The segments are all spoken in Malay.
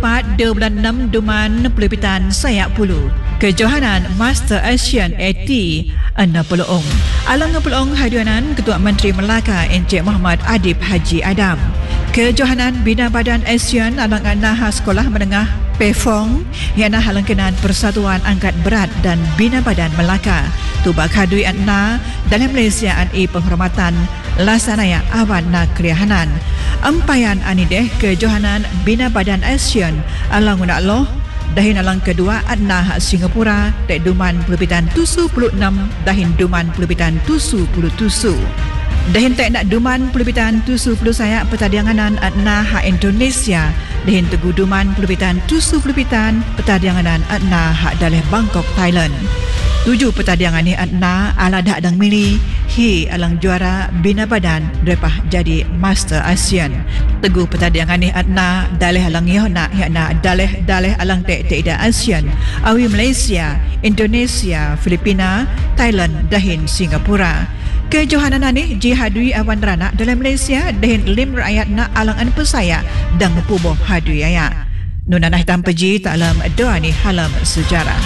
24 bulan 6 Duman Pelipitan Sayak Pulu. Kejohanan Master Asian AT 60. Alang ngepulong hadianan Ketua Menteri Melaka Encik Muhammad Adib Haji Adam. Kejohanan Bina Badan ASEAN alang anaha sekolah menengah Pefong yang halangkenan Persatuan Angkat Berat dan Bina Badan Melaka. Tubak hadui anna dalam Malaysia ani penghormatan lasanaya awan na kriahanan. Empayan anideh kejohanan Bina Badan ASEAN alang unakloh dahin alang kedua adna Singapura tek Duman Pelipitan 76 dahin Duman Pelipitan 77. Dahin tek nak Duman Pelipitan 70 sayak petadianganan adna Indonesia dahin Tegu Duman Pelipitan 70 Pelipitan petadianganan adna daleh Bangkok Thailand. 7 petadiangan ni adna ala dak dang mili hi alang juara Bina Badan repah jadi Master ASEAN. Tegu petadiangan ni adna daleh alang yona yakna daleh alang tek ida ASEAN awi Malaysia, Indonesia, Filipina, Thailand dahin Singapura. Kejohanan ni jihadui awan rana dalam Malaysia dahin lim rakyat na alangan pesaya dan puboh hadui aya. Nunanah hitam peji taklam doa ni halam sejarah.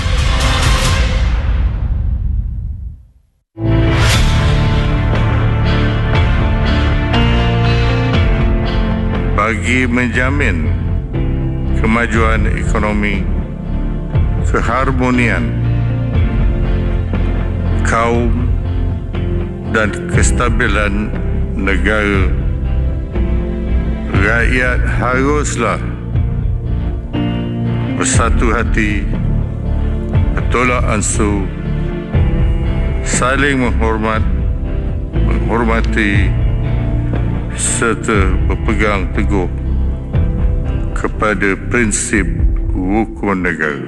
Bagi menjamin kemajuan ekonomi, keharmonian kaum dan kestabilan negara, rakyat haruslah bersatu hati, bertolak ansur, saling menghormati serta berpegang teguh kepada prinsip rukun negara.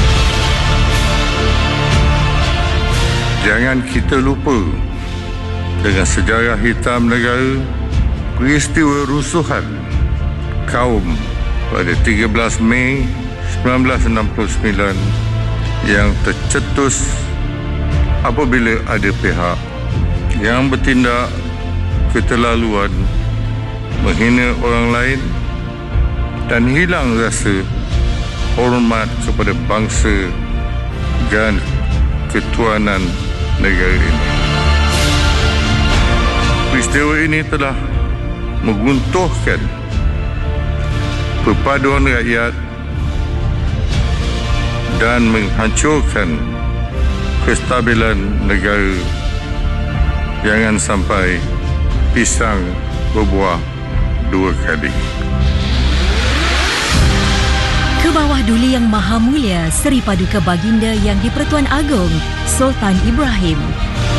Jangan kita lupa dengan sejarah hitam negara, peristiwa rusuhan kaum pada 13 Mei 1969 yang tercetus apabila ada pihak yang bertindak keterlaluan, menghina orang lain dan hilang rasa hormat kepada bangsa dan ketuanan negara ini. Peristiwa ini telah menguntuhkan perpaduan rakyat dan menghancurkan kestabilan negara. Jangan sampai pisang berbuah dua kali. Ke bawah duli Yang Maha Mulia Seri Paduka Baginda Yang di-Pertuan Agong Sultan Ibrahim,